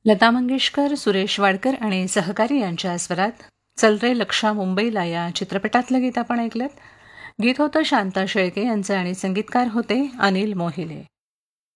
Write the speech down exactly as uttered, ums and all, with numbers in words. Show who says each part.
Speaker 1: लता मंगेशकर, सुरेश वाडकर आणि सहकारी यांच्या स्वरात चल रे लक्षा मुंबईला या चित्रपटातलं गीत आपण ऐकलं. गीत होतं शांता शेळके यांचं आणि संगीतकार होते अनिल मोहिले.